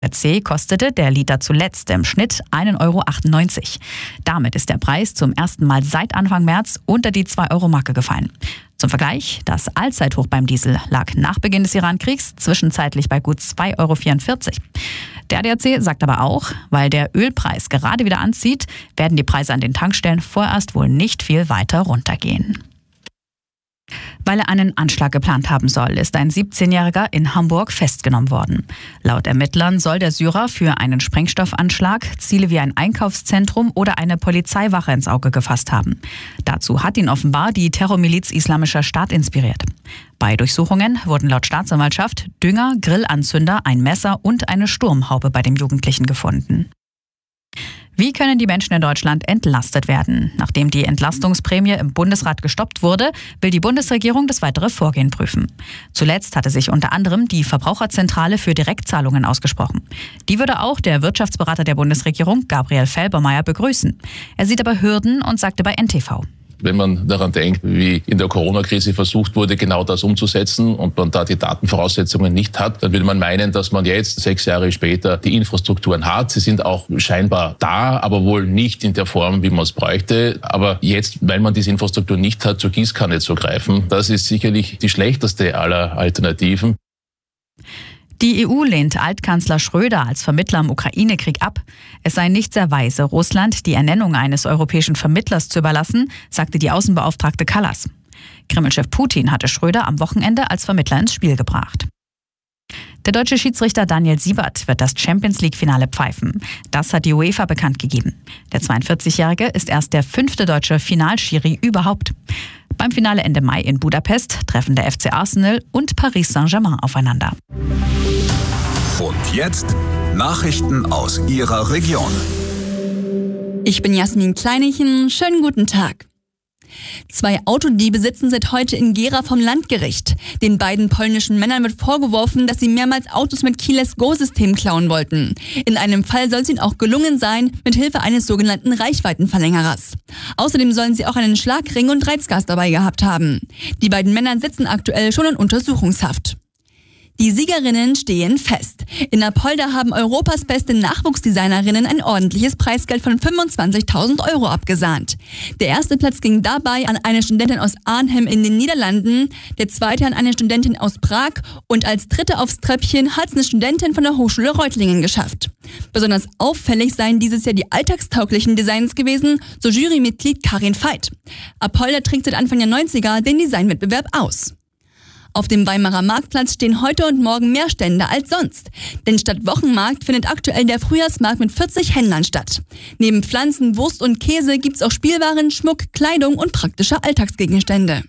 C kostete der Liter zuletzt im Schnitt 1,98 €. Damit ist der Preis zum ersten Mal seit Anfang März unter die 2-Euro-Marke gefallen. Zum Vergleich, das Allzeithoch beim Diesel lag nach Beginn des Iran-Kriegs zwischenzeitlich bei gut 2,44 €. Der ADAC sagt aber auch, weil der Ölpreis gerade wieder anzieht, werden die Preise an den Tankstellen vorerst wohl nicht viel weiter runtergehen. Weil er einen Anschlag geplant haben soll, ist ein 17-Jähriger in Hamburg festgenommen worden. Laut Ermittlern soll der Syrer für einen Sprengstoffanschlag Ziele wie ein Einkaufszentrum oder eine Polizeiwache ins Auge gefasst haben. Dazu hat ihn offenbar die Terrormiliz Islamischer Staat inspiriert. Bei Durchsuchungen wurden laut Staatsanwaltschaft Dünger, Grillanzünder, ein Messer und eine Sturmhaube bei dem Jugendlichen gefunden. Wie können die Menschen in Deutschland entlastet werden? Nachdem die Entlastungsprämie im Bundesrat gestoppt wurde, will die Bundesregierung das weitere Vorgehen prüfen. Zuletzt hatte sich unter anderem die Verbraucherzentrale für Direktzahlungen ausgesprochen. Die würde auch der Wirtschaftsberater der Bundesregierung, Gabriel Felbermayr, begrüßen. Er sieht aber Hürden und sagte bei NTV: Wenn man daran denkt, wie in der Corona-Krise versucht wurde, genau das umzusetzen und man da die Datenvoraussetzungen nicht hat, dann würde man meinen, dass man jetzt 6 Jahre später die Infrastrukturen hat. Sie sind auch scheinbar da, aber wohl nicht in der Form, wie man es bräuchte. Aber jetzt, weil man diese Infrastruktur nicht hat, zur Gießkanne zu greifen, das ist sicherlich die schlechteste aller Alternativen. Die EU lehnt Altkanzler Schröder als Vermittler im Ukraine-Krieg ab. Es sei nicht sehr weise, Russland die Ernennung eines europäischen Vermittlers zu überlassen, sagte die Außenbeauftragte Kallas. Kreml-Chef Putin hatte Schröder am Wochenende als Vermittler ins Spiel gebracht. Der deutsche Schiedsrichter Daniel Siebert wird das Champions-League-Finale pfeifen. Das hat die UEFA bekannt gegeben. Der 42-Jährige ist erst der 5. deutsche Finalschiri überhaupt. Beim Finale Ende Mai in Budapest treffen der FC Arsenal und Paris Saint-Germain aufeinander. Und jetzt Nachrichten aus Ihrer Region. Ich bin Jasmin Kleinichen. Schönen guten Tag. 2 Autodiebe sitzen seit heute in Gera vom Landgericht. Den beiden polnischen Männern wird vorgeworfen, dass sie mehrmals Autos mit Keyless Go-System klauen wollten. In einem Fall soll es ihnen auch gelungen sein, mit Hilfe eines sogenannten Reichweitenverlängerers. Außerdem sollen sie auch einen Schlagring und Reizgas dabei gehabt haben. Die beiden Männer sitzen aktuell schon in Untersuchungshaft. Die Siegerinnen stehen fest. In Apolda haben Europas beste Nachwuchsdesignerinnen ein ordentliches Preisgeld von 25.000 € abgesahnt. Der erste Platz ging dabei an eine Studentin aus Arnhem in den Niederlanden, der zweite an eine Studentin aus Prag und als dritte aufs Treppchen hat es eine Studentin von der Hochschule Reutlingen geschafft. Besonders auffällig seien dieses Jahr die alltagstauglichen Designs gewesen, so Jurymitglied Karin Veit. Apolda trägt seit Anfang der 90er den Designwettbewerb aus. Auf dem Weimarer Marktplatz stehen heute und morgen mehr Stände als sonst. Denn statt Wochenmarkt findet aktuell der Frühjahrsmarkt mit 40 Händlern statt. Neben Pflanzen, Wurst und Käse gibt's auch Spielwaren, Schmuck, Kleidung und praktische Alltagsgegenstände.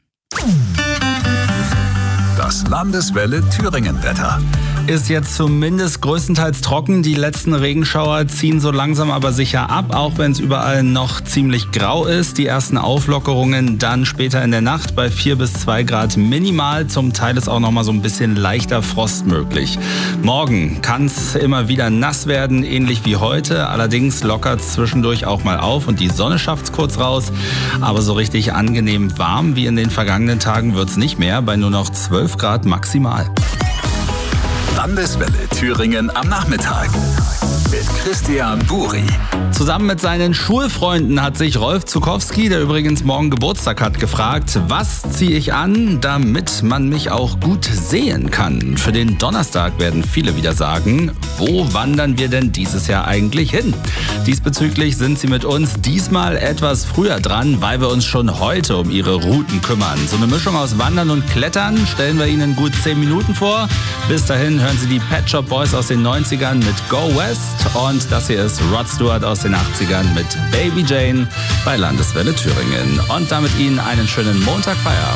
Das Landeswelle Thüringen-Wetter. Ist jetzt zumindest größtenteils trocken. Die letzten Regenschauer ziehen so langsam aber sicher ab, auch wenn es überall noch ziemlich grau ist. Die ersten Auflockerungen dann später in der Nacht bei 4 bis 2 Grad minimal. Zum Teil ist auch noch mal so ein bisschen leichter Frost möglich. Morgen kann es immer wieder nass werden, ähnlich wie heute. Allerdings lockert es zwischendurch auch mal auf und die Sonne schafft es kurz raus. Aber so richtig angenehm warm wie in den vergangenen Tagen wird es nicht mehr, bei nur noch 12 Grad maximal. Landeswelle Thüringen am Nachmittag mit Christian Buri. Zusammen mit seinen Schulfreunden hat sich Rolf Zukowski, der übrigens morgen Geburtstag hat, gefragt, was ziehe ich an, damit man mich auch gut sehen kann. Für den Donnerstag werden viele wieder sagen, wo wandern wir denn dieses Jahr eigentlich hin? Diesbezüglich sind sie mit uns diesmal etwas früher dran, weil wir uns schon heute um ihre Routen kümmern. So eine Mischung aus Wandern und Klettern stellen wir Ihnen in gut 10 Minuten vor. Bis dahin hören Sie die Pet Shop Boys aus den 90ern mit Go West und das hier ist Rod Stewart aus den 80ern mit Baby Jane bei Landeswelle Thüringen. Und damit Ihnen einen schönen Montagfeierabend.